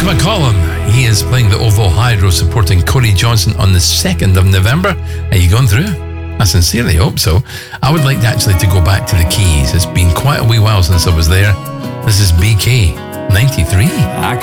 McCollum. He is playing the OVO Hydro supporting Corey Johnson on the 2nd of November. Are you going through? I sincerely hope so. I would like actually to go back to the Keys. It's been quite a wee while since I was there. This is BK 93. I